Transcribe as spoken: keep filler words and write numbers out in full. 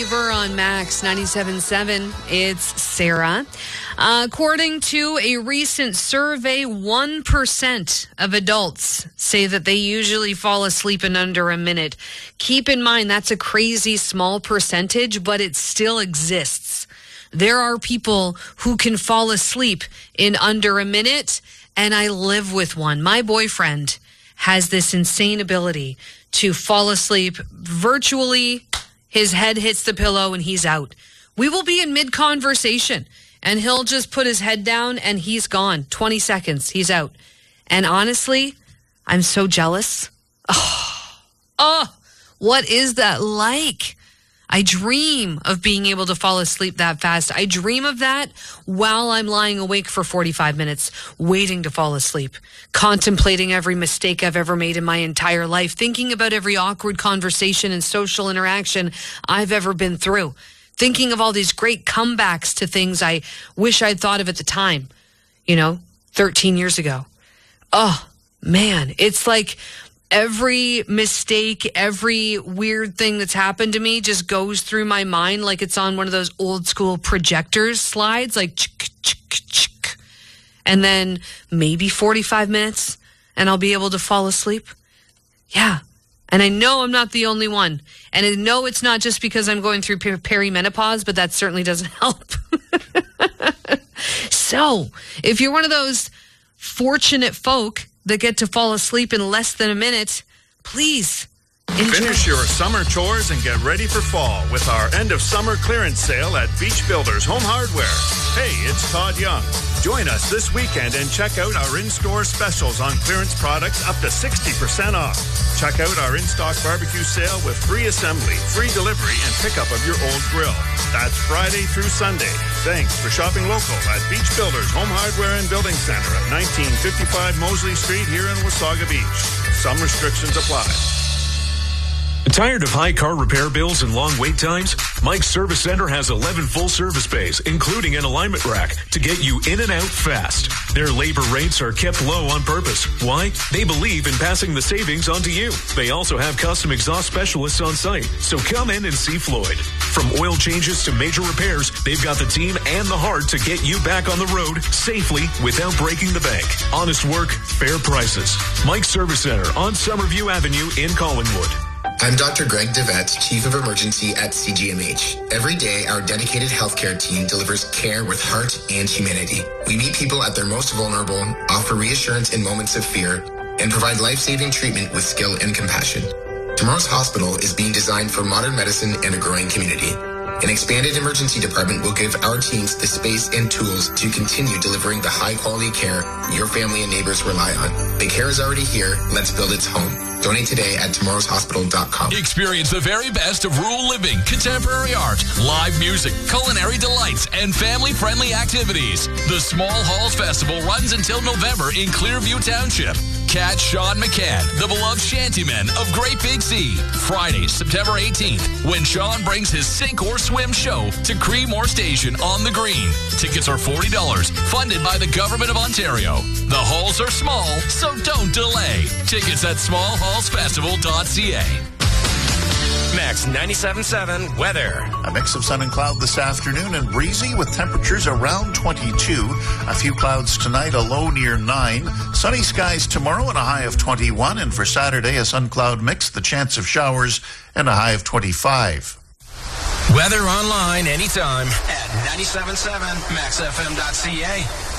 Fever on Max ninety-seven point seven. It's Sarah. Uh, according to a recent survey, one percent of adults say that they usually fall asleep in under a minute. Keep in mind, that's a crazy small percentage, but it still exists. There are people who can fall asleep in under a minute, and I live with one. My boyfriend has this insane ability to fall asleep virtually. His head hits the pillow and he's out. We will be in mid-conversation and he'll just put his head down and he's gone. twenty seconds, he's out. And honestly, I'm so jealous. Oh, oh, what is that like? I dream of being able to fall asleep that fast. I dream of that while I'm lying awake for forty-five minutes, waiting to fall asleep, contemplating every mistake I've ever made in my entire life, thinking about every awkward conversation and social interaction I've ever been through, thinking of all these great comebacks to things I wish I'd thought of at the time, you know, thirteen years ago. Oh, man, it's like every mistake, every weird thing that's happened to me just goes through my mind like it's on one of those old school projectors slides, like chick, chick, chick. And then maybe forty-five minutes and I'll be able to fall asleep. Yeah. And I know I'm not the only one. And I know it's not just because I'm going through per- perimenopause, but that certainly doesn't help. So, if you're one of those fortunate folk that get to fall asleep in less than a minute, please enjoy. Finish your summer chores and get ready for fall with our end of summer clearance sale at Beach Builders Home Hardware. Hey, it's Todd Young. Join us this weekend and check out our in-store specials on clearance products up to sixty percent off. Check out our in-stock barbecue sale with free assembly, free delivery, and pickup of your old grill. That's Friday through Sunday. Thanks for shopping local at Beach Builders Home Hardware and Building Center at nineteen fifty-five Mosley Street here in Wasaga Beach. Some restrictions apply. Tired of high car repair bills and long wait times? Mike's Service Center has eleven full service bays, including an alignment rack, to get you in and out fast. Their labor rates are kept low on purpose. Why? They believe in passing the savings on to you. They also have custom exhaust specialists on site, so come in and see Floyd. From oil changes to major repairs, they've got the team and the heart to get you back on the road safely without breaking the bank. Honest work, fair prices. Mike's Service Center on Summerview Avenue in Collingwood. I'm Doctor Greg DeVette, Chief of Emergency at C G M H. Every day, our dedicated healthcare team delivers care with heart and humanity. We meet people at their most vulnerable, offer reassurance in moments of fear, and provide life-saving treatment with skill and compassion. Tomorrow's hospital is being designed for modern medicine and a growing community. An expanded emergency department will give our teams the space and tools to continue delivering the high-quality care your family and neighbors rely on. The care is already here. Let's build its home. Donate today at tomorrows hospital dot com. Experience the very best of rural living, contemporary art, live music, culinary delights, and family-friendly activities. The Small Halls Festival runs until November in Clearview Township. Catch Sean McCann, the beloved shantyman of Great Big Sea, Friday, September eighteenth, when Sean brings his sink or swim show to Creemore Station on the Green. Tickets are forty dollars, funded by the Government of Ontario. The halls are small, so don't delay. Tickets at small halls festival dot c a. Max ninety-seven point seven weather. A mix of sun and cloud this afternoon and breezy with temperatures around twenty-two. A few clouds tonight, a low near nine. Sunny skies tomorrow and a high of twenty-one. And for Saturday, a sun-cloud mix, the chance of showers, and a high of twenty-five. Weather online anytime at ninety-seven point seven max f m dot c a.